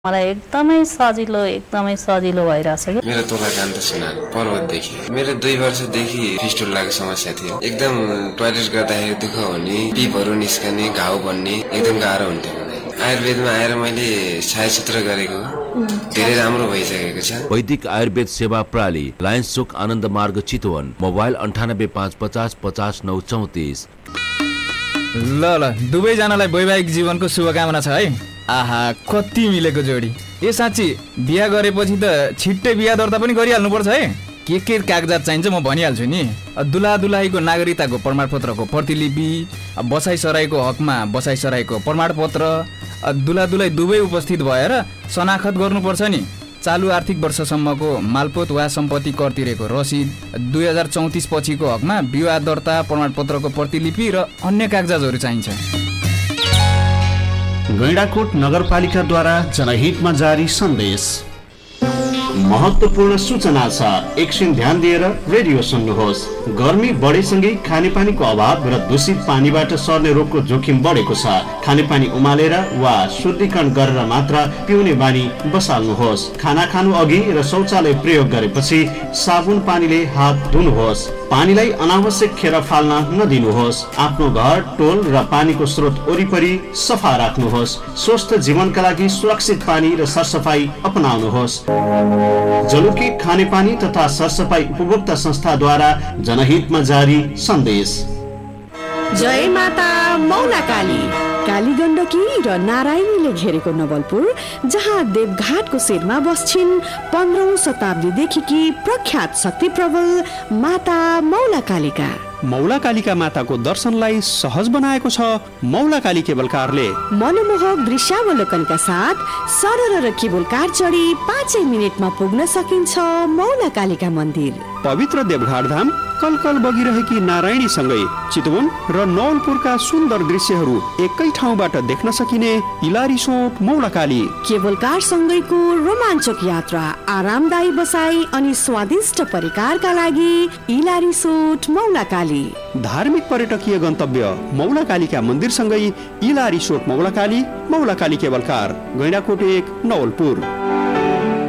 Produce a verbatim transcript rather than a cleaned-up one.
मलाई एकदमै सजिलो एकदमै सजिलो भइरहेछ के। मेरो तोला कान्त सिन्हा पर्वतदेखि मेरो दुई वर्षदेखि फिस्टुलाको समस्या थियो। एकदम टोयलेट गर्दाखेरि दुःख हुने, पिपहरू निस्कने, घाउ बन्ने एकदम गाह्रो हुन्थ्यो। आयुर्वेदमा आएर मैले छायाचित्र गरेको धेरै राम्रो भइसकेको छ। वैदिक आयुर्वेद सेवा प्रणाली, लायन्स चोक, आनन्द मार्ग, चितवन। मोबाइल अन्ठानब्बे पाँच पचास पचास नौ चौतिस। ल ल दुवैजनालाई वैवाहिक जीवनको शुभकामना छ है। आहा कति मिलेको जोडी। ए साँच्ची बिहा गरेपछि त छिट्टै बिहा दर्ता पनि गरिहाल्नुपर्छ है। के के कागजात चाहिन्छ म भनिहाल्छु नि। दुला दुलाहीको नागरिकताको प्रमाणपत्रको प्रतिलिपि, बसाइसराईको हकमा बसाइसराईको प्रमाणपत्र, दुला दुलाई दुवै उपस्थित भएर शनाखत गर्नुपर्छ नि। चालु आर्थिक वर्षसम्मको मालपोत वा सम्पत्ति कर तिरेको रसिद, दुई हजार चौतिस पछिको हकमा विवाह दर्ता प्रमाणपत्रको प्रतिलिपि र अन्य कागजातहरू चाहिन्छ। गैंडाकोट नगरपालिकाद्वारा जनहितमा जारी सन्देश। महत्त्वपूर्ण सूचना छ, एकछिन ध्यान दिएर रेडियो सुन्नुहोस्। गर्मी बढेसँगै खानेपानीको अभाव र दूषित पानीबाट सर्ने रोगको जोखिम बढेको छ। खानेपानी उमालेर वा शुद्धिकरण गरेर मात्र पिउने बानी बसाल्नुहोस्। खाना खानु अघि र शौचालय प्रयोग गरेपछि साबुन पानीले हात धुनुहोस्। पानीलाई अनावश्यक खेर फाल्न नदिनुहोस्। आफ्नो घर, टोल र पानीको स्रोत वरिपरि सफा राख्नुहोस्। स्वस्थ जीवनका लागि सुरक्षित पानी र सरसफाई अपनाउनुहोस्। जलुकी खानेपानी तथा सरसफाई उपभोक्ता संस्थाद्वारा जनहितमा जारी सन्देश। जय माता मौलाकाली। काली गण्डकी र नारायणीले घेरेको नवलपुर, जहाँ देवघाटको शिरमा बस्छिन् पन्ध्रौं शताब्दीदेखि प्रख्यात शक्ति प्रबल माता मौलाकालीका। मौलाकालीका माताको दर्शनलाई सहज बनाएको छ मौलाकाली केबल कारले। मनमोहक दृश्यावलोकनका साथ सरल र केबल कार चढी पाँचै मिनटमा पुग्न सकिन्छ मौलाकालीका मन्दिर। पवित्र देवघाट धाम, कलकल बगिरहेकी नारायणी सँगै चितवन र नवलपुरका सुन्दर दृश्यहरू एकै ठाउँबाट देख्न सकिने इलारिसोट मौलाकाली। केबल कार सँगैको रोमाञ्चक यात्रा, आरामदायी बसाई अनि स्वादिष्ट परिकारका लागि इलारिसोट मौलाकाली। धार्मिक पर्यटकीय गन्तव्य मौलाकालीका मन्दिर सँगै इलारिसोट मौलाकाली, मौलाकाली केबल कार, गैंडाकोट एक, नवलपुर।